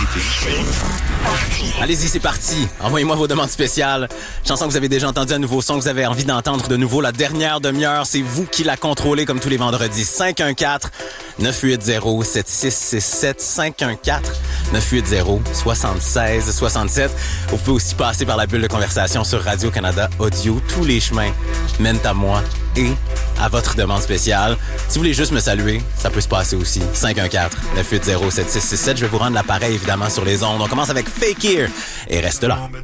Allez-y, c'est parti. Envoyez-moi vos demandes spéciales. Chanson que vous avez déjà entendu, un nouveau son que vous avez envie d'entendre de nouveau. La dernière demi-heure, c'est vous qui la contrôlez comme tous les vendredis. 514-980-7667. 514-980-7667. Vous pouvez aussi passer par la bulle de conversation sur Radio-Canada Audio. Tous les chemins mènent à moi et à votre demande spéciale. Si vous voulez juste me saluer, ça peut se passer aussi. 514-980-7667. Je vais vous rendre l'appareil, évidemment, sur les ondes. On commence avec Fake Here et reste là.